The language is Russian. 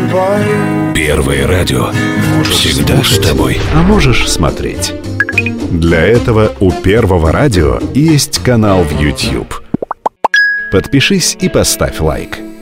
Первое радио. Всегда с тобой. А можешь смотреть. Для этого у Первого радио есть канал в YouTube. Подпишись и поставь лайк.